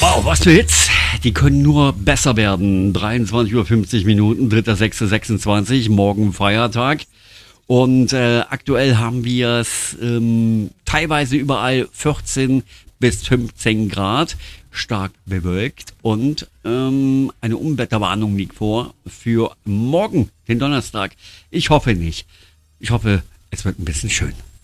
Wow, was für Hits. Die können nur besser werden. 23:50 Uhr, 3.6.26, morgen Feiertag. Und aktuell haben wir es teilweise überall 14 bis 15 Grad, stark bewölkt. Und eine Unwetterwarnung liegt vor für morgen, den Donnerstag. Ich hoffe nicht. Ich hoffe, es wird ein bisschen schön.